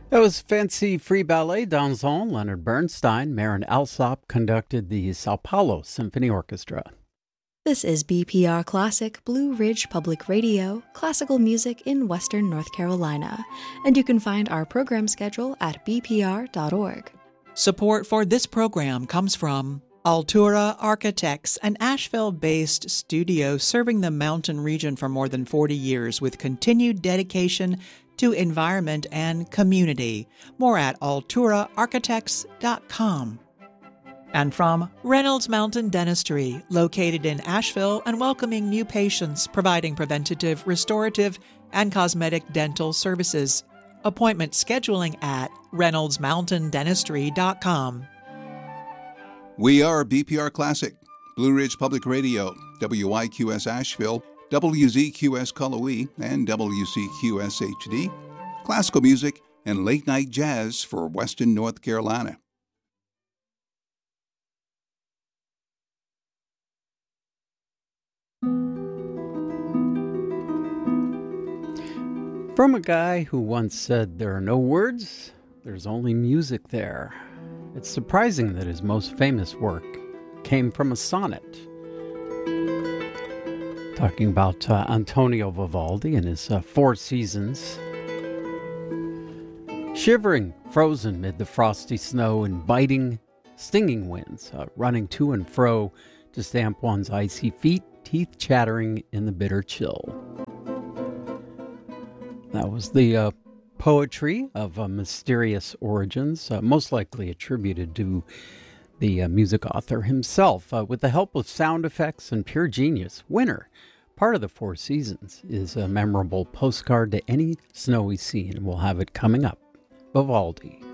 That was Fancy Free Ballet Dansant. Leonard Bernstein, Marin Alsop conducted the Sao Paulo Symphony Orchestra. This is BPR Classic, Blue Ridge Public Radio, classical music in Western North Carolina. And you can find our program schedule at bpr.org. Support for this program comes from Altura Architects, an Asheville-based studio serving the mountain region for more than 40 years with continued dedication to environment and community. More at alturaarchitects.com. And from Reynolds Mountain Dentistry, located in Asheville and welcoming new patients, providing preventative, restorative, and cosmetic dental services. Appointment scheduling at reynoldsmountaindentistry.com. We are BPR Classic, Blue Ridge Public Radio, WIQS Asheville, WZQS Cullowhee, and WCQS HD. Classical music and late-night jazz for Western North Carolina. From a guy who once said, "There are no words, there's only music there." It's surprising that his most famous work came from a sonnet. Talking about Antonio Vivaldi and his Four Seasons. Shivering, frozen mid the frosty snow and biting, stinging winds, running to and fro to stamp one's icy feet, teeth chattering in the bitter chill. That was the poetry of mysterious origins, most likely attributed to the music author himself. With the help of sound effects and pure genius, Winter, part of the Four Seasons, is a memorable postcard to any snowy scene. We'll have it coming up. Vivaldi.